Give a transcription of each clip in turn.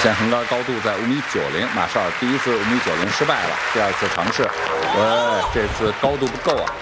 现横杆高度在5.90米，马绍尔第一次5.90米失败了，第二次尝试，这次高度不够啊。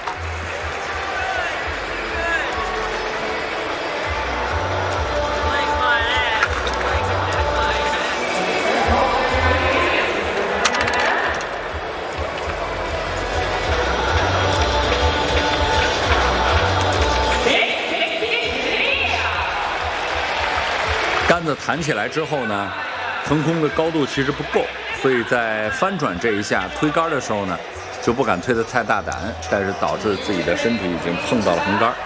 杆子弹起来之后呢，腾空的高度其实不够，所以在翻转这一下推杆的时候呢，就不敢推得太大胆，但是导致自己的身体已经碰到了横杆。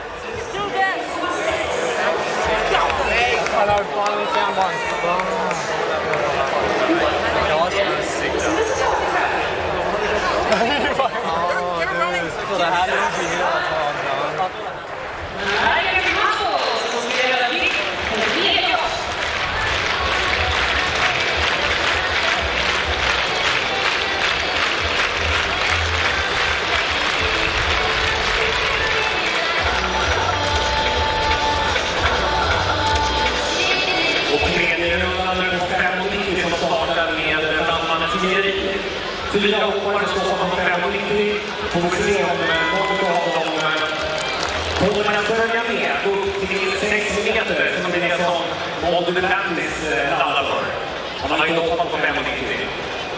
4 hoppare står på 5,90. Får se om något av dem kommer att följa med upp till 6 meter som är det som Molde Landis laddar för. Han har ju hoppat på 5,90.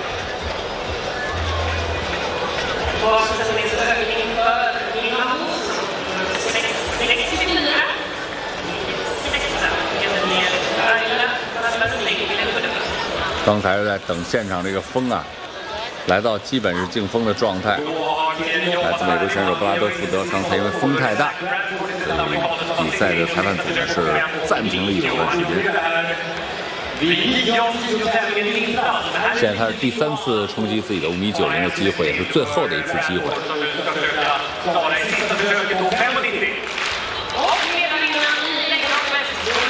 Vad som är så ökning för Lindahus? 64. 刚才是在等现场这个风啊，来到基本是静风的状态。来自美国选手布拉德福德，刚才因为风太大，所以比赛的裁判组呢是暂停了1小段时间。现在他是第3次冲击自己的5.90米的机会，也是最后的一次机会。